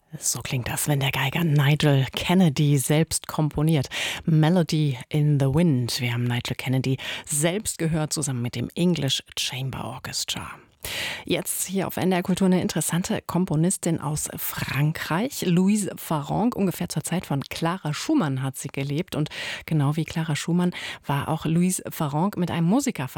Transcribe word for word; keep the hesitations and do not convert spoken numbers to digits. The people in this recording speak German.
So klingt das, wenn der Geiger Nigel Kennedy selbst komponiert. Melody in the Wind. Wir haben Nigel Kennedy selbst gehört, zusammen mit dem English Chamber Orchestra. Jetzt hier auf N D R Kultur eine interessante Komponistin aus Frankreich, Louise Farrenc. Ungefähr zur Zeit von Clara Schumann hat sie gelebt. Und genau wie Clara Schumann war auch Louise Farrenc mit einem Musiker verheiratet.